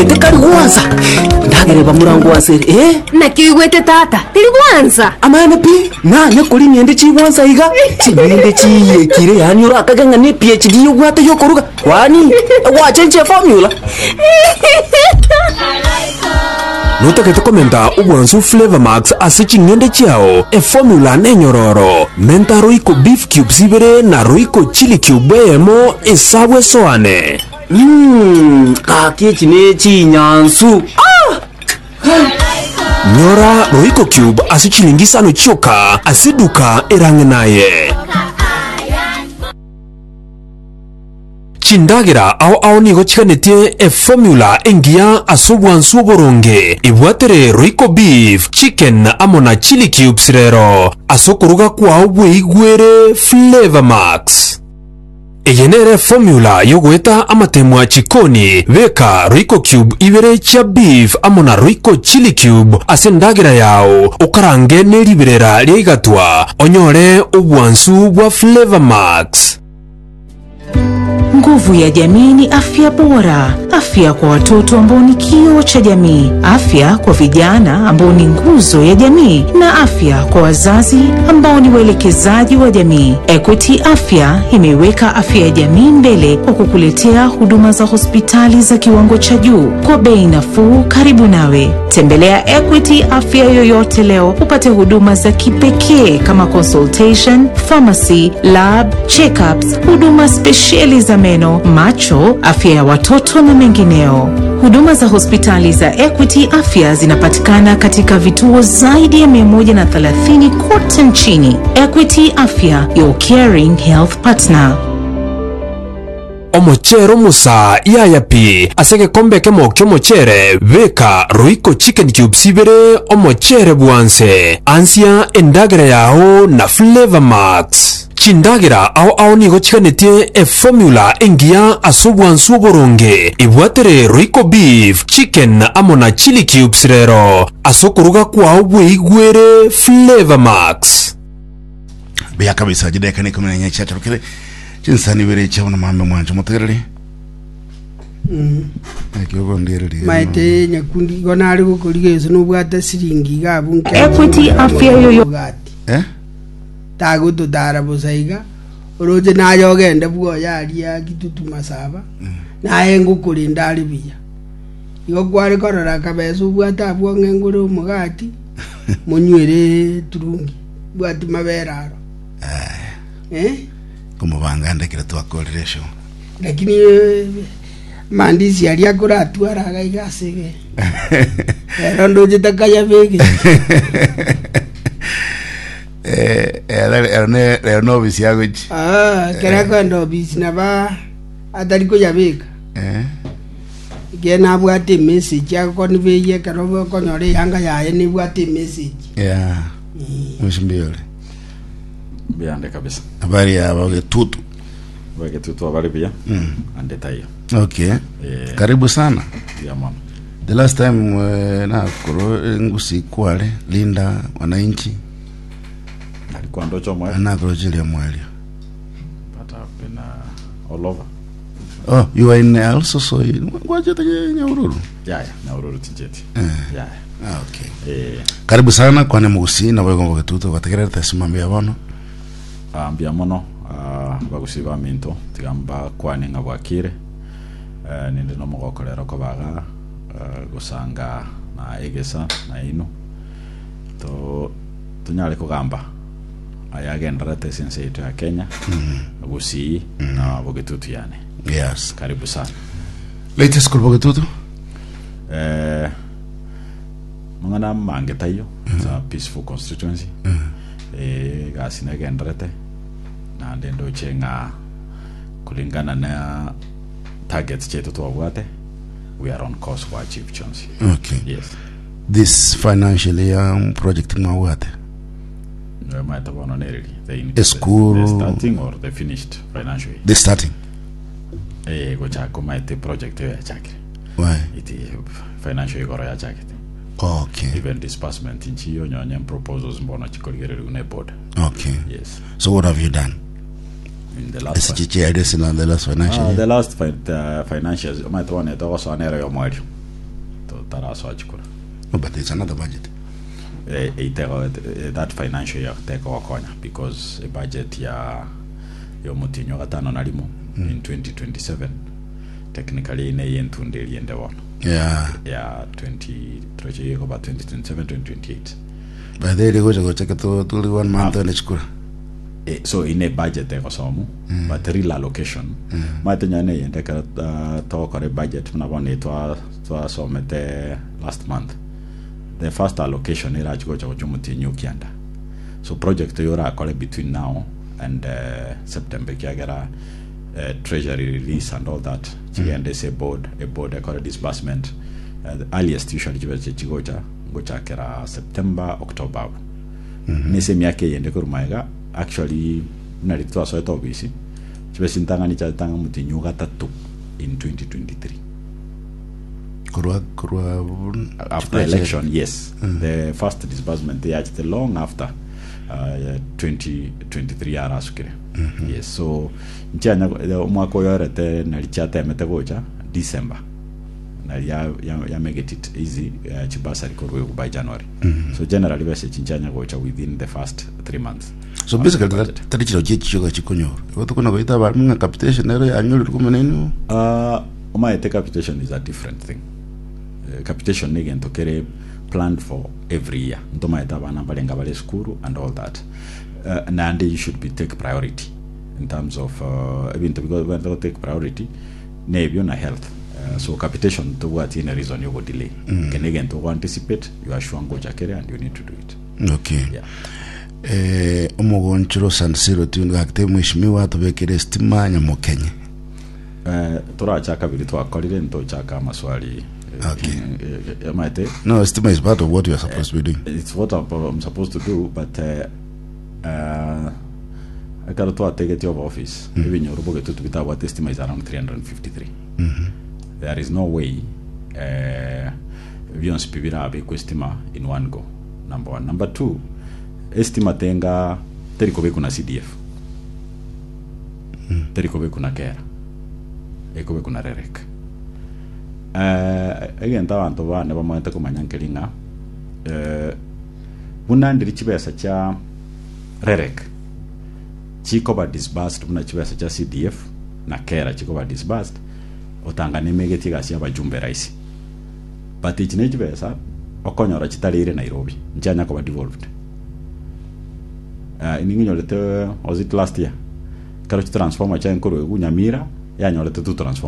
Ndekari wanza ndagere bamurango wasere nakiwete tata tiri wanza amana pi na nyakuri nyende chi wanza iga chinyende chi kire yani urakaga ni PhD yugwate yokoruga kwani wachenje formula Nutakete komenta ubwansu Flavor Max asichi nyende chiao formula nenyororo menta roiko beef cubes ibere na roiko chili cube emo esawe soane kaki chine nyansu Nyora roiko cube asichilingi sano choka asiduka erange naye Chindagira au nigo chikanete formula engia asobwansu boronge ibwatere roiko beef chicken amona chili cubes rero asokuruga kwa igwere Flavor Max Eyenere formula yogweta amatemwa chikoni veka roiko cube ibere cha beef amona roiko chili cube asendagira yao okarange neliberera ligatwa onyore ubwansu bwa Flavor Max Nguvu ya jamii ni afya bora. Afya kwa watoto ambao ni kioo cha jamii. Afya kwa vijana ambao ni nguzo ya jamii. Na afya kwa wazazi ambao ni waelekezaji wa jamii. Equity Afya imeweka afya ya jamii mbele kwa kukuletea huduma za hospitali za kiwango cha juu kwa bei nafuu karibu nawe. Tembelea Equity Afya yoyote leo upate huduma za kipekee kama consultation, pharmacy, lab, check-ups, huduma spesheli za meno, macho, afya ya watoto na mengineo. Huduma za hospitali za Equity Afya zinapatikana katika vituo zaidi ya 130 kote nchini. Equity Afya, your caring health partner. Omochero musa yayapi aseke kombeke mokyo mochere veka roiko chicken cubes ibere omochere bwanse ansia endagera yao na Flavor Max Chindagira au nigo chikanete formula engia asobwansu boronge ibwatere roiko beef chicken amona chili cubes rero asokuruga kwa igwere Flavor Max Bia kabisa jideka ni kumenya chata rukire chinsani bere chabona mame mwanje muterere Akiyogo ndirere maite nyakundi gona ari gukurigezo nubwata siringi gabunke Equity Afya yoyo tago to dara bosaiga roje na yogende bwo yari ya kitutu masaba na hengu kurinda ari biya yo kwari korora kabeso bwata bwo ngenguro mugati munywere turungi bwati maberaro como banganda kira twakoreresho lakini mandizi yari akora atwara gaigase rondo jitakaya bege no bisi yagoji kera kwando bisi na ba atariko yabeka gena bwate message yako ni beye karobo konyore yanga yaye ni bwate message mshimbiole biande kabisa habari ya Wagetutu habari pia ande tayo okay karibu sana ya mama the last time na koro ngusi kwale linda wananchi alikuwa ndocho mwa na projili ya mwali but I've been all over. Oh, you are in also so waje tage Nyahururu Nyahururu tijeti okay karibu sana kwa nemugusi na bwo Wagetutu bategerera tasimambia bono ambia mono bagusiba minto tigamba kwane ngabwakire ninde no mugokorera ko baga gusanga na egesa na ino to tunyale kugamba ayagendera tesense yetu ya Kenya gusi na Wagetutu yani yes karibu sana latest kwa Wagetutu mangana mangetayo sa peaceful constituency gasi na genderete na ndendo chenga kulingana na targets chetu tuwabwate we are on course for achieve chance. Okay. Yes. This financial year project mwawate might have on the school the starting or the finished financial year. The starting gocha kumaite project ya chake why it financial year ya chake okay even disbursement in chiyo nyonya proposals mbona chikoligere une board. Okay. Yes. So what have you done in the last financial the last financials might want it was on area mwali to tarasoach kura But it's another budget. That financial year take wakonya because a budget ya mutinyo gatano na limo in 2027 technically ine yentundeli ende wono Yeah. 2027 2028 But they go to check it to 1 month and it's good. So in a budget eko somu but real allocation matenya yende ka to kore budget mna bone to somete last month. The first allocation era chiko cha mutinyo kianda. So project yora kole between now and September kiagera treasury release and all that. Chiende say board a disbursement. The earliest usually chigocha kera September October. Nise miake yende kurumaiga actually nalitwa so to bisi. Chibesintanga ni chatanga mutinyo gatatu in 2023. After election, yes. The first disbursement they actually long after 2023 arasukire. Yes, so nchanya mwaka yorete nalichata mete gocha December. Na ya make it easy chibasari korwe by January. So generally we say nchanya gocha within the first 3 months. So basically that chiro chicho chikonyo. Goto kuna goita ba mga capitation ere annual rukumenenu. My capitation is a different thing. Capitation again to carry planned for every year. Ndoma etabana balenga bale skuru and all that. And you should be take priority in terms of because when they take priority, maybe na health. So capitation to what in a reason you go delay. Can again to anticipate you are sure go jakere and you need to do it. Okay. Yeah. Omogonchiro Sansiro tunakte mheshimiwa tubekere stima Nyamukenye. Turachaka bili twakolire ntochaka maswali. Okay. No, stima is part of what you are supposed to be doing. It's what I'm supposed to do, but I got to take it of office. Even your robot to be what estimate is around 353. There is no way we on spivira be estima in one go. Number one. Number two, estima tenga terikobe kuna CDF. Terikobe kuna kera. Ekobe kuna rerek. Again tawanto ba ne bamwete kumanyankelinga bunandiri chibesa cha rerek chiko ba disbursed buna chibesa cha CDF na kera chiko ba disbursed otangane megeti gasi abajumbe raisi but ichine chibesa okonyora chitalire Nairobi njanya ko ba devolved ininginyolete was it last year karo transformer cha nkoro Nyamira ya nyolete tu transformer